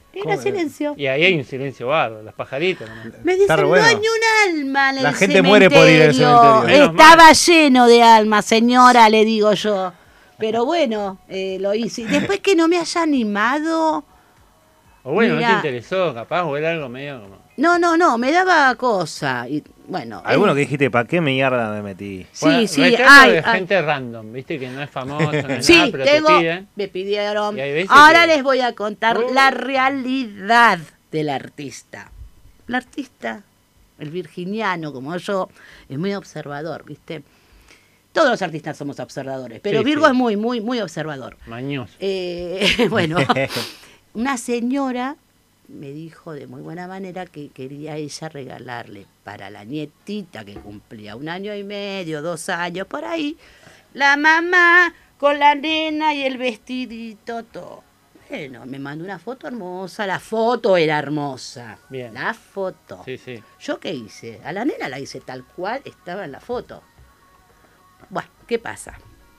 Era silencio. Y ahí hay un silencio bárbaro, los pajaritos. ¿No? Me dicen, Está re no bueno. hay ni un alma en el La gente cementerio. muere por ir al cementerio. Menos Estaba lleno de almas, señora, le digo yo. Pero bueno, lo hice. Después que no me haya animado... O bueno, no Mirá. te interesó, capaz, o era algo medio como... No, me daba cosa. Y bueno. Alguno que dijiste, ¿para qué mierda me metí? Bueno, Sí, retrato de gente random, viste, que no es famoso, no es nada, Sí, pero tengo, te piden. me pidieron. Y hay veces Ahora que- les voy a contar la realidad del artista. El artista, el virginiano como yo, es muy observador, ¿viste? Todos los artistas somos observadores, pero Sí, Virgo sí. es muy, muy, muy observador. Mañoso. Bueno, una señora me dijo de muy buena manera que quería ella regalarle para la nietita que cumplía 1 año y medio, 2 años, por ahí, la mamá con la nena y el vestidito, todo. Bueno, me mandó una foto hermosa, la foto era hermosa. Bien. La foto. Sí, sí. ¿Yo qué hice? A la nena la hice tal cual estaba en la foto. Bueno, ¿qué pasa?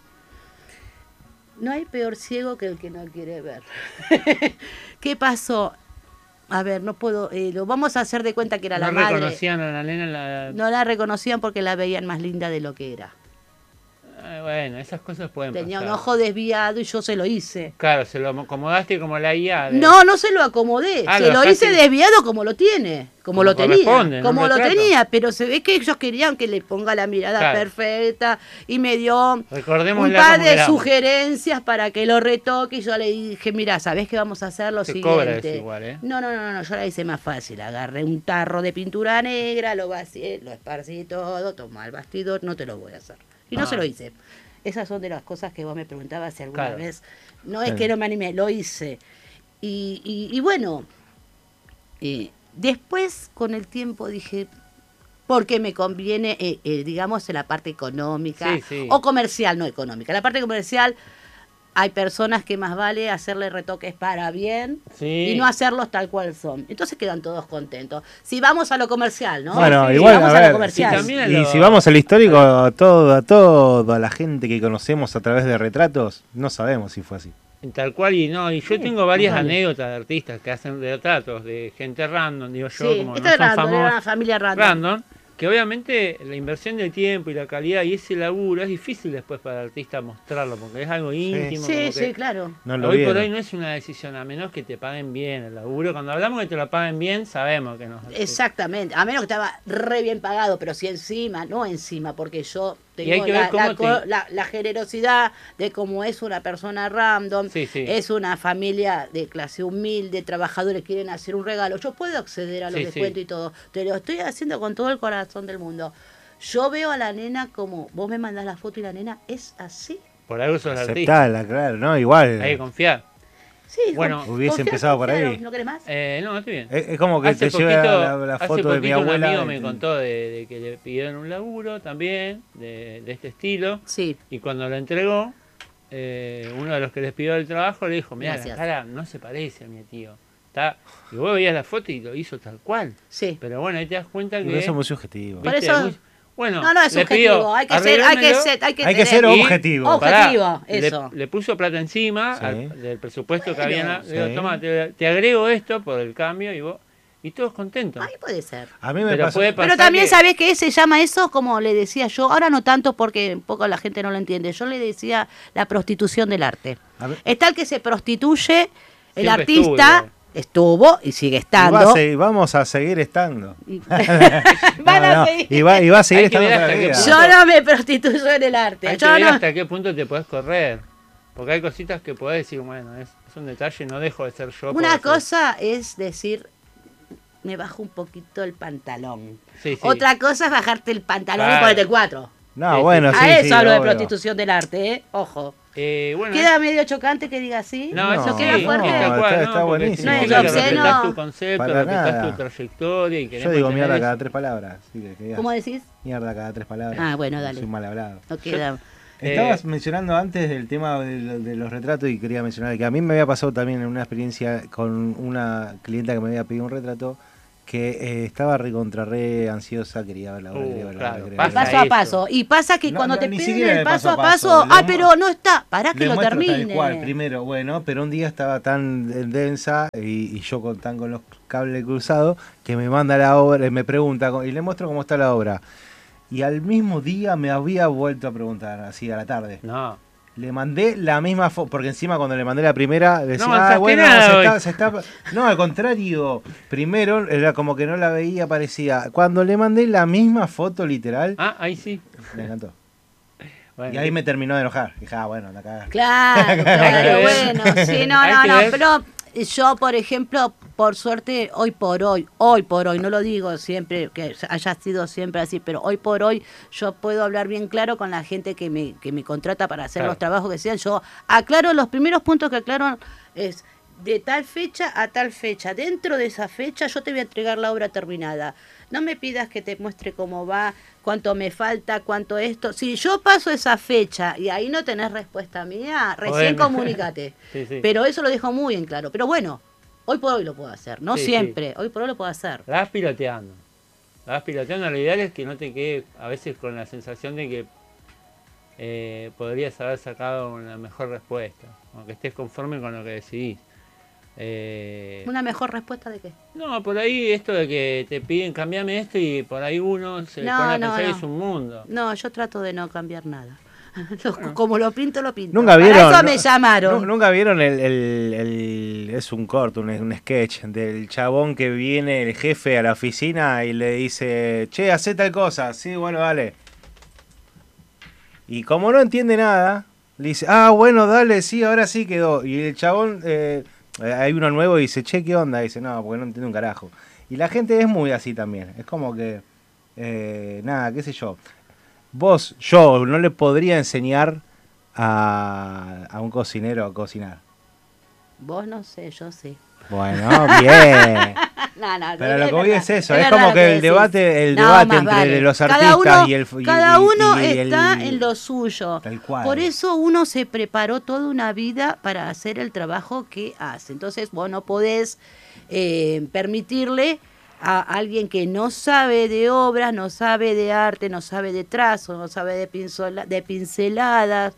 No hay peor ciego que el que no quiere ver. ¿Qué pasó? A ver, no puedo, lo vamos a hacer de cuenta que era la No madre. reconocían a la nena en la... No la reconocían porque la veían más linda de lo que era. Bueno, esas cosas pueden Tenía pasar. un ojo desviado y yo se lo hice. Claro, se lo acomodaste como la IA. No se lo acomodé. Ah, se lo lo hice dejaste- desviado como lo tiene. Como Como lo tenía. corresponde, en un Como lo retrato. tenía. Pero se ve que ellos querían que le ponga la mirada Claro. perfecta. Y me dio Recordémosla un par como de queramos. sugerencias para que lo retoque. Y yo le dije, mira, ¿sabés qué vamos a hacer? Lo Se siguiente. cobra eso igual, ¿eh? No, yo la hice más fácil. Agarré un tarro de pintura negra, lo vacié, lo esparcí todo, tomé el bastidor, no te lo voy a hacer. Y no se lo hice. Esas son de las cosas que vos me preguntabas si alguna Claro. vez. No es que no me animé, lo hice. Y bueno, después con el tiempo dije, porque me conviene, digamos, en la parte económica Sí, sí. o comercial, no económica. La parte comercial, hay personas que más vale hacerle retoques para bien Sí. y no hacerlos tal cual son. Entonces quedan todos contentos. Si vamos a lo comercial, ¿no? Bueno, Si igual, vamos a a ver, lo comercial. sí, también- y si vamos al histórico, a toda la gente que conocemos a través de retratos, no sabemos si fue así. Tal cual, y yo tengo varias vale. anécdotas de artistas que hacen retratos de gente random, digo yo, Sí, como esto no es son random, era famosos. una familia random. Random, que obviamente la inversión del tiempo y la calidad y ese laburo es difícil después para el artista mostrarlo, porque es algo íntimo. Sí, como que sí, claro. No lo hoy por vieron. hoy no es una decisión, a menos que te paguen bien el laburo. Cuando hablamos de que te lo paguen bien, sabemos que no. Exactamente, a menos que estaba re bien pagado, pero sí encima, no encima, porque yo Y hay tengo que ver cómo la generosidad de cómo es una persona random, Sí, sí. es una familia de clase humilde, trabajadores quieren hacer un regalo, yo puedo acceder a los Sí, descuentos sí. y todo, te lo estoy haciendo con todo el corazón del mundo. Yo veo a la nena como, vos me mandás la foto y la nena es así. Por algo sos artista. Aceptala, claro, ¿no? Igual. Hay que confiar. Sí, Bueno, hubiese empezado por ahí. ¿No querés más? No, estoy bien. Es como que Hace te lleve la hace foto de mi poquito abuela. un amigo me contó de que le pidieron un laburo también, de este estilo, Sí. y cuando lo entregó, uno de los que les pidió el trabajo le dijo, mira, la Gracias. cara no se parece a mi tío. Y vos veías la foto y lo hizo tal cual. Sí. Pero bueno, ahí te das cuenta que... Pero eso es muy subjetivo. Por ¿viste? eso- Bueno, No, es le subjetivo, pidió, hay que ser, arreglámelo, Hay que tener- ser Y- objetivo. Objetivo, le- eso. Le, puso plata encima Sí. del presupuesto que Bueno, había. Le digo, sí. toma, te agrego esto por el cambio y todos contentos. Ahí puede ser. A mí me Pero pasó. puede Pero pasar también, que- ¿sabés qué se llama eso? Como le decía yo, ahora no tanto porque un poco la gente no lo entiende, yo le decía la prostitución del arte. A ver. Está el que se prostituye, el Siempre artista estuvo y sigue Y estando. vamos a seguir estando. Van a seguir. Y va a seguir Hay que ver estando hasta toda la qué vida. punto. Yo no me prostituyo en el arte. Hay que Yo ver no- hasta qué punto te podés correr. Porque hay cositas que podés decir, bueno, es un detalle, no dejo de ser yo. Una por cosa es decir, me bajo un poquito el pantalón. Sí, sí. Otra cosa es bajarte el pantalón y Claro. ponerte el 4. No, Sí, bueno, sí. A eso sí, hablo de obvio. prostitución del arte, ¿eh? Ojo. Bueno, ¿Queda medio chocante que diga así? no, eso No, sí, queda fuerte. es tal cual, está ¿no? Porque buenísimo. significa No es que obsceno. respetás tu concepto, Para respetás nada. tu trayectoria y querés Yo digo mantener mierda eso. cada 3 palabras. Así que digas, ¿Cómo decís? mierda cada 3 palabras. Ah, bueno, dale. Soy mal hablado. No queda. Estabas mencionando antes del tema de los retratos y quería mencionar que a mí me había pasado también en una experiencia con una clienta que me había pedido un retrato que estaba re ansiosa, quería ver la obra, quería ver la claro, obra, quería pasa ver la Paso obra. a paso. Y pasa que No, cuando no, te ni piden siquiera el paso a paso, le pero no está, pará que Le lo muestro tal termine. cual, primero, bueno, pero un día estaba tan densa y yo tan con los cables cruzados que me manda la obra y me pregunta, y le muestro cómo está la obra. Y al mismo día me había vuelto a preguntar, así a la tarde. No. Le mandé la misma foto, porque encima cuando le mandé la primera, decía, mandaste bueno, nada se está... No, al contrario, primero era como que no la veía, parecía. Cuando le mandé la misma foto literal, Ah, ahí sí. me encantó. Bueno, Y ahí me terminó de enojar. Dije, bueno, la cagaste. Claro, claro, bueno, sí, no, Hay que ver. pero yo, por ejemplo, por suerte, hoy por hoy, no lo digo siempre que haya sido siempre así, pero hoy por hoy yo puedo hablar bien claro con la gente que me contrata para hacer Claro. los trabajos que sean. Yo aclaro, los primeros puntos que aclaro es de tal fecha a tal fecha. Dentro de esa fecha yo te voy a entregar la obra terminada. No me pidas que te muestre cómo va, cuánto me falta, cuánto esto. Si yo paso esa fecha y ahí no tenés respuesta mía, recién Bueno. comunícate. Sí. Pero eso lo dejo muy en claro. Pero bueno, hoy por hoy lo puedo hacer. No Sí, siempre, hoy por hoy lo puedo hacer. La vas piloteando. Lo ideal es que no te quede a veces con la sensación de que podrías haber sacado una mejor respuesta, aunque estés conforme con lo que decidís. ¿Una mejor respuesta de qué? No, por ahí esto de que te piden cambiame esto y por ahí uno se No, pone a no, pensar que no. es un mundo. No, yo trato de no cambiar nada. Como lo pinto, lo pinto. ¿Nunca Para vieron? eso me llamaron. ¿Nunca vieron es un corto, un sketch del chabón que viene el jefe a la oficina y le dice, che, hacé tal cosa, sí, bueno, dale. Y como no entiende nada, le dice, bueno, dale, sí, ahora sí quedó. Y el chabón, hay uno nuevo y dice, che, ¿qué onda? Y dice, no, porque no entiende un carajo. Y la gente es muy así también, es como que, nada, qué sé yo. Yo no le podría enseñar a un cocinero a cocinar. Vos no sé, yo sí. Bueno, bien. No, Pero lo que verdad. voy es eso, es verdad como lo que el decís. debate No, entre más vale. los Cada artistas uno, y el cada uno y está el- en lo suyo. Tal cual. Por eso uno se preparó toda una vida para hacer el trabajo que hace. Entonces vos no podés permitirle a alguien que no sabe de obras, no sabe de arte, no sabe de trazo, no sabe de pinceladas,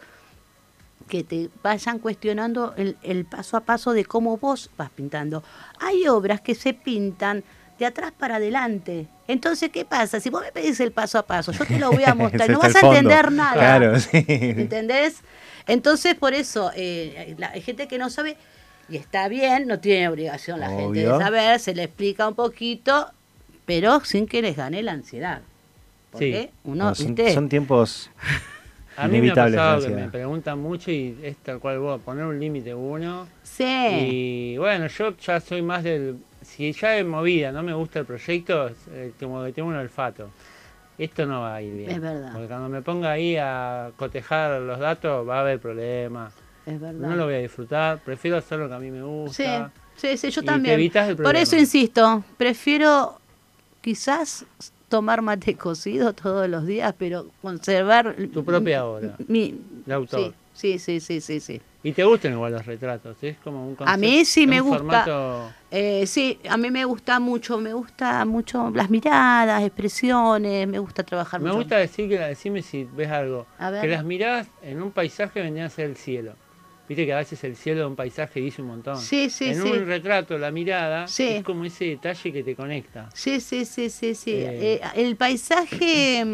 que te vayan cuestionando el paso a paso de cómo vos vas pintando. Hay obras que se pintan de atrás para adelante. Entonces, ¿qué pasa? Si vos me pedís el paso a paso, yo te lo voy a mostrar, no Está vas el a fondo. entender nada. Claro, sí. ¿Entendés? Entonces, por eso, hay gente que no sabe, y está bien, no tiene obligación la gente de Obvio. saber, se le explica un poquito, pero sin que les gane la ansiedad. Porque uno, No, ¿viste? son tiempos A mí me ha inevitables. pasado la que me ansiedad. preguntan mucho y es tal cual vos, poner un límite uno. Sí. Y bueno, yo ya soy más del... Si ya de movida no me gusta el proyecto, como que tengo un olfato. Esto no va a ir bien. Es verdad. Porque cuando me ponga ahí a cotejar los datos va a haber problemas. Es verdad. No lo voy a disfrutar, prefiero hacer lo que a mí me Sí, gusta. sí, yo Y también. te evitas el Por problema. eso insisto, prefiero quizás tomar mate cocido todos los días, pero conservar Tu propia obra, mi de autor. Sí. Y te gustan igual los retratos, es como un concepto, A mí sí es me un gusta. formato- Sí, a mí me gusta mucho las miradas, expresiones, me gusta trabajar Me mucho. gusta decirme si ves algo. A ver. Que las miradas en un paisaje vendrían a ser el cielo. Viste que a veces el cielo de un paisaje dice un montón. Sí, en sí. un retrato, la mirada Sí. es como ese detalle que te conecta. Sí. Eh. El paisaje,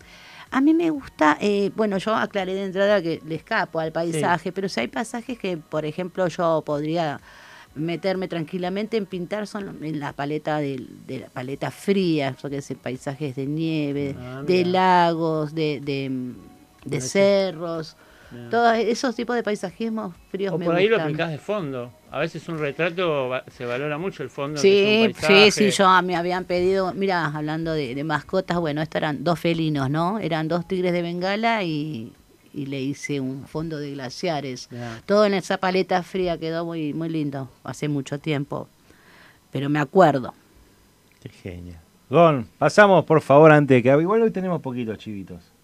a mí me gusta, bueno, yo aclaré de entrada que le escapo al paisaje, pero si hay pasajes que, por ejemplo, yo podría meterme tranquilamente en pintar son en la paleta de la paleta fría, yo que sé, paisajes de nieve, Ah, de mira. lagos, de Mira, cerros, Mira. todos esos tipos de paisajismos fríos O me por ahí lo gustan. aplicás de fondo. A veces un retrato se valora mucho el fondo. Sí, que es un paisaje. sí, yo me habían pedido, mira, hablando de mascotas, bueno, estos eran 2 felinos, ¿no? Eran 2 tigres de Bengala y le hice un fondo de glaciares. Ya. Todo en esa paleta fría quedó muy, muy lindo, hace mucho tiempo, pero me acuerdo. Qué genial. Gon, pasamos por favor antes, que igual hoy tenemos poquitos chivitos.